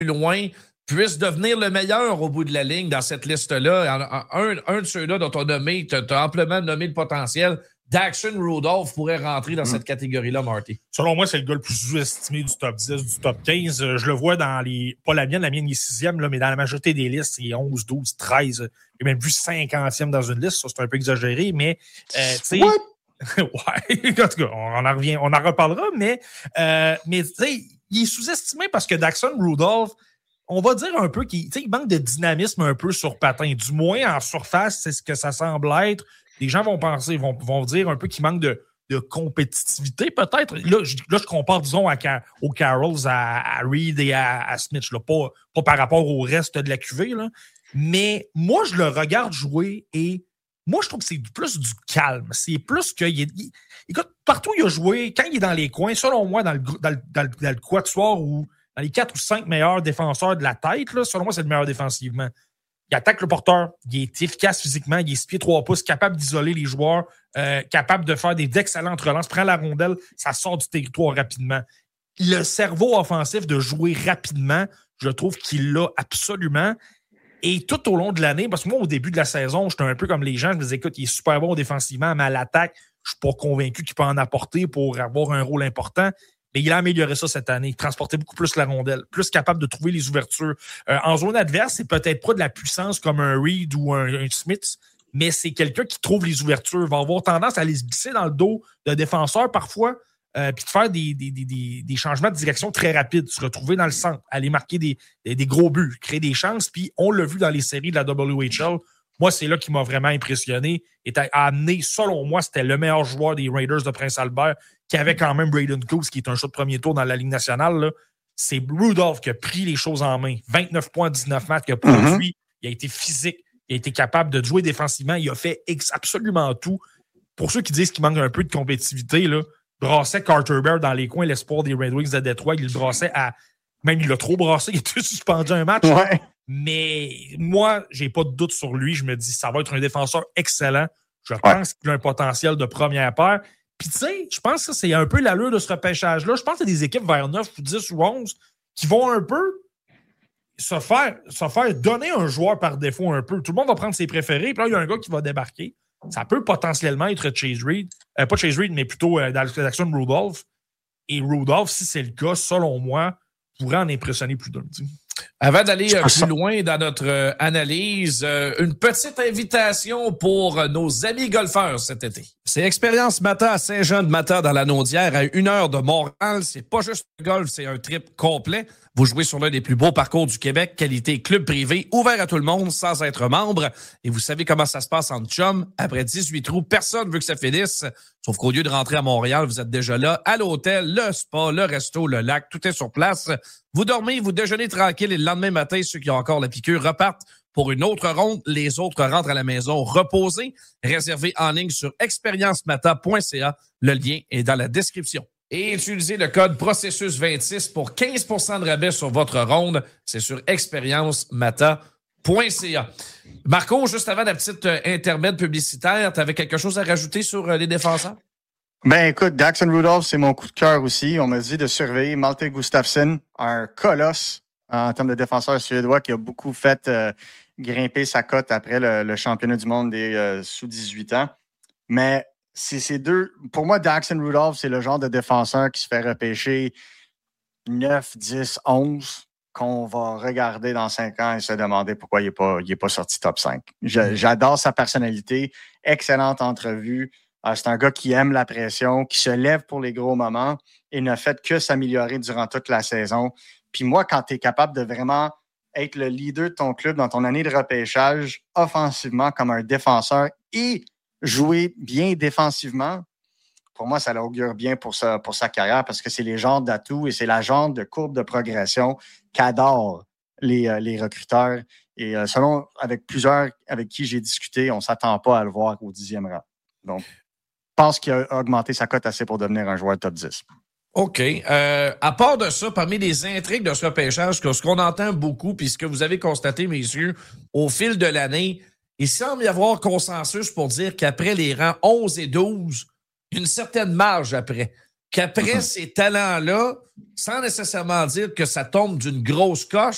plus loin puisse devenir le meilleur au bout de la ligne dans cette liste-là. Un de ceux-là dont on a nommé, tu as amplement nommé le potentiel. Daxon Rudolph pourrait rentrer dans cette catégorie-là, Marty. Selon moi, c'est le gars le plus sous-estimé du top 10, du top 15. Je le vois dans les... Pas la mienne il est 6e, là, mais dans la majorité des listes, il est 11, 12, 13. J'ai même vu 50e dans une liste. Ça, c'est un peu exagéré, mais... tu sais... ouais, en tout cas, on en reparlera, mais tu sais, il est sous-estimé parce que Daxon Rudolph, on va dire un peu qu'il manque de dynamisme un peu sur patin. Du moins, en surface, c'est ce que ça semble être. Les gens vont penser, vont dire un peu qu'il manque de compétitivité, peut-être. Là, je compare, disons, aux Carrolls, à Reed et à Smith, là, pas par rapport au reste de la QV, là. Mais moi, je le regarde jouer et moi, je trouve que c'est plus du calme. C'est plus que... écoute, partout où il a joué, quand il est dans les coins, selon moi, dans le quatuor ou dans les 4 ou 5 meilleurs défenseurs de la tête, là, selon moi, c'est le meilleur défensivement. Il attaque le porteur, il est efficace physiquement, il est 6 pieds 3 pouces, capable d'isoler les joueurs, capable de faire d'excellentes relances, prend la rondelle, ça sort du territoire rapidement. Le cerveau offensif de jouer rapidement, je trouve qu'il l'a absolument. Et tout au long de l'année, parce que moi, au début de la saison, j'étais un peu comme les gens, je me disais, écoute, il est super bon défensivement, mais à l'attaque, je ne suis pas convaincu qu'il peut en apporter pour avoir un rôle important. Mais il a amélioré ça cette année. Il transportait beaucoup plus la rondelle, plus capable de trouver les ouvertures. En zone adverse, c'est peut-être pas de la puissance comme un Reed ou un Smith, mais c'est quelqu'un qui trouve les ouvertures, va avoir tendance à les se glisser dans le dos de défenseurs parfois, puis de faire des changements de direction très rapides, se retrouver dans le centre, aller marquer des gros buts, créer des chances. Puis on l'a vu dans les séries de la WHL. Moi, c'est là qui m'a vraiment impressionné. Et a amené, selon moi, c'était le meilleur joueur des Raiders de Prince-Albert, qui avait quand même Braden Coos, qui est un choix de premier tour dans la Ligue nationale. Là. C'est Rudolph qui a pris les choses en main. 29 points, 19 matchs, qui a produit. Il a été physique. Il a été capable de jouer défensivement. Il a fait absolument tout. Pour ceux qui disent qu'il manque un peu de compétitivité, là, brassait Carter Bear dans les coins, l'espoir des Red Wings de Détroit. Il le brassait à... Même il l'a trop brassé. Il a tout suspendu un match. Ouais. Mais moi, j'ai pas de doute sur lui. Je me dis, ça va être un défenseur excellent. Je pense qu'il a un potentiel de première paire. Puis tu sais, je pense que c'est un peu l'allure de ce repêchage-là. Je pense qu'il y a des équipes vers 9 ou 10 ou 11 qui vont un peu se faire donner un joueur par défaut un peu. Tout le monde va prendre ses préférés. Puis là, il y a un gars qui va débarquer. Ça peut potentiellement être Chase Reed. Pas Chase Reed, mais plutôt dans l'action de Rudolph. Et Rudolph, si c'est le cas, selon moi, pourrait en impressionner plus d'un. Avant d'aller plus loin dans notre analyse, une petite invitation pour nos amis golfeurs cet été. C'est Expérience Mata à Saint-Jean-de-Mata dans la Naudière, à 1 heure de Montréal. C'est pas juste le golf, c'est un trip complet. Vous jouez sur l'un des plus beaux parcours du Québec, qualité club privé, ouvert à tout le monde sans être membre. Et vous savez comment ça se passe en chum. Après 18 trous, personne veut que ça finisse. Sauf qu'au lieu de rentrer à Montréal, vous êtes déjà là, à l'hôtel, le spa, le resto, le lac, tout est sur place. Vous dormez, vous déjeunez tranquille et le lendemain matin, ceux qui ont encore la piqûre repartent pour une autre ronde. Les autres rentrent à la maison reposés. Réservez en ligne sur expériencemata.ca. Le lien est dans la description. Et utilisez le code processus26 pour 15% de rabais sur votre ronde. C'est sur expériencemata.ca. Marco, juste avant la petite intermède publicitaire, tu avais quelque chose à rajouter sur les défenseurs? Ben écoute, Daxon Rudolph, c'est mon coup de cœur aussi. On m'a dit de surveiller Malte Gustafsson, un colosse en termes de défenseur suédois qui a beaucoup fait grimper sa cote après le championnat du monde des sous-18 ans. Mais c'est ces deux... Pour moi, Daxon Rudolph, c'est le genre de défenseur qui se fait repêcher 9, 10, 11 qu'on va regarder dans 5 ans et se demander pourquoi il est pas sorti top 5. J'adore sa personnalité, excellente entrevue. C'est un gars qui aime la pression, qui se lève pour les gros moments et ne fait que s'améliorer durant toute la saison. Puis moi, quand tu es capable de vraiment être le leader de ton club dans ton année de repêchage, offensivement comme un défenseur et jouer bien défensivement, pour moi, ça l'augure bien pour sa carrière parce que c'est les genres d'atouts et c'est la genre de courbe de progression qu'adorent les recruteurs. Et selon avec plusieurs avec qui j'ai discuté, on ne s'attend pas à le voir au 10e rang. Donc, je pense qu'il a augmenté sa cote assez pour devenir un joueur top 10. OK. À part de ça, parmi les intrigues de ce repêchage, ce qu'on entend beaucoup, puis ce que vous avez constaté, messieurs, au fil de l'année, il semble y avoir consensus pour dire qu'après les rangs 11 et 12, une certaine marge après. Qu'après ces talents-là, sans nécessairement dire que ça tombe d'une grosse coche,